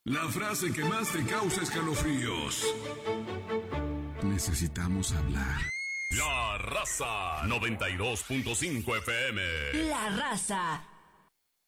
La frase que más te causa escalofríos. Necesitamos hablar. La Raza 92.5 FM. La Raza